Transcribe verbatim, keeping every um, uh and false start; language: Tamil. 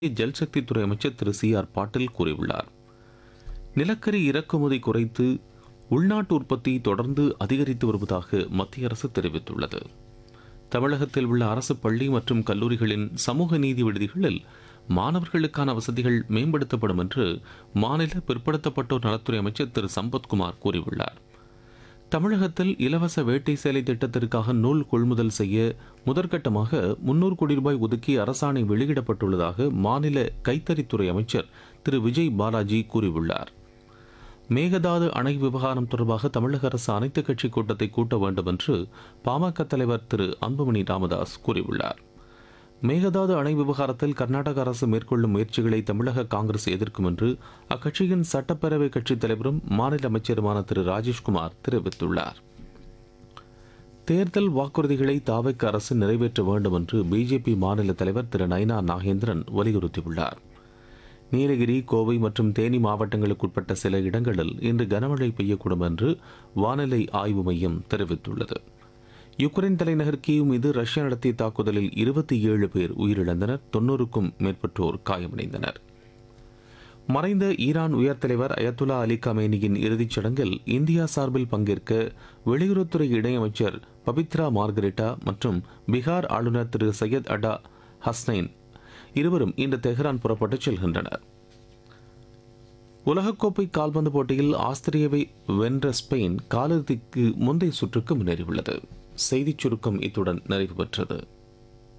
ஜல்சக்தித்துறை அமைச்சர் திரு சி ஆர் பாட்டீல் கூறியுள்ளார். நிலக்கரி இறக்குமதி குறைத்து உள்நாட்டு உற்பத்தி தொடர்ந்து அதிகரித்து வருவதாக மத்திய அரசு தெரிவித்துள்ளது. தமிழகத்தில் உள்ள அரசு பள்ளி மற்றும் கல்லூரிகளின் சமூக நீதி விடுதிகளில் மாணவர்களுக்கான வசதிகள் மேம்படுத்தப்படும் என்று மாநில பிற்படுத்தப்பட்டோர் நலத்துறை அமைச்சர் திரு சம்பத்குமார் கூறியுள்ளார். தமிழகத்தில் இலவச வேட்டை சேலை திட்டத்திற்காக நூல் கொள்முதல் செய்ய முதற்கட்டமாக முன்னூறு கோடி ரூபாய் ஒதுக்கி அரசாணை வெளியிடப்பட்டுள்ளதாக மாநில கைத்தறித்துறை அமைச்சர் திரு விஜய் பாலாஜி கூறியுள்ளார். மேகதாது அணை விவகாரம் தொடர்பாக தமிழக அரசு அனைத்துக் கட்சி கூட்டத்தை கூட்ட வேண்டும் என்று பாமக தலைவர் திரு அன்புமணி ராமதாஸ் கூறியுள்ளார். மேகதாது அணை விவகாரத்தில் கர்நாடக அரசு மேற்கொள்ளும் முயற்சிகளை தமிழக காங்கிரஸ் எதிர்க்கும் என்று அக்கட்சியின் சட்டப்பேரவை கட்சித் தலைவரும் மாநில அமைச்சருமான திரு ராஜேஷ்குமார் தெரிவித்துள்ளார். தேர்தல் வாக்குறுதிகளை தாவக அரசு நிறைவேற்ற வேண்டும் என்று பிஜேபி மாநில தலைவர் திரு நயினா நாகேந்திரன் வலியுறுத்தியுள்ளார். நீலகிரி, கோவை மற்றும் தேனி மாவட்டங்களுக்குட்பட்ட சில இடங்களில் இன்று கனமழை பெய்யக்கூடும் என்று வானிலை ஆய்வு மையம் தெரிவித்துள்ளது. யுக்ரைன் தலைநகர் கீவ் மீது ரஷ்யா நடத்திய தாக்குதலில் இருபத்தி ஏழு பேர் உயிரிழந்தனர், தொன்னூறுக்கும் மேற்பட்டோர் காயமடைந்தனர். மறைந்த ஈரான் உயர் தலைவர் அயத்துல்லா அலி கமேனியின் இறுதிச் சடங்கில் இந்தியா சார்பில் பங்கேற்க வெளியுறவுத்துறை இணையமைச்சர் பபித்ரா மார்கரெட்டா மற்றும் பீகார் ஆளுநர் திரு சையத் அடா ஹஸ்னைன் இருவரும் இன்று தெஹ்ரான் புறப்பட்டு செல்கின்றனர். உலகக்கோப்பை கால்பந்து போட்டியில் ஆஸ்திரேலியாவை வென்ற ஸ்பெயின் காலிறுதிக்கு முந்தைய சுற்றுக்கு முன்னேறியுள்ளது. செய்திச் சுருக்கம் இத்துடன் நிறைவு பெற்றது.